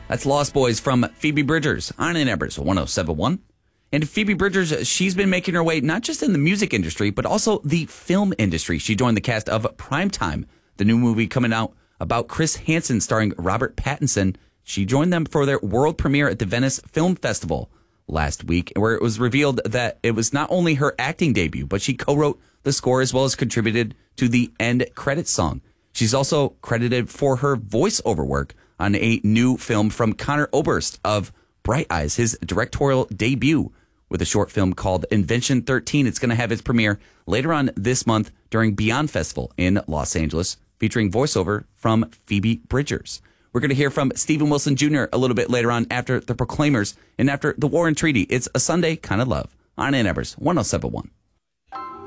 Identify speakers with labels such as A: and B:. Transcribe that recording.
A: That's Lost Boys from Phoebe Bridgers on Ann Arbors 1071. And Phoebe Bridgers, she's been making her way not just in the music industry, but also the film industry. She joined the cast of Primetime, the new movie coming out about Chris Hansen starring Robert Pattinson. She joined them for their world premiere at the Venice Film Festival last week, where it was revealed that it was not only her acting debut, but she co-wrote the score as well as contributed to the end credits song. She's also credited for her voiceover work on a new film from Conor Oberst of Bright Eyes, his directorial debut with a short film called Invention 13. It's going to have its premiere later on this month during Beyond Festival in Los Angeles, featuring voiceover from Phoebe Bridgers. We're going to hear from Stephen Wilson Jr. a little bit later on after The Proclaimers and after The War and Treaty. It's a Sunday kind of love on Ann Arbors 1071.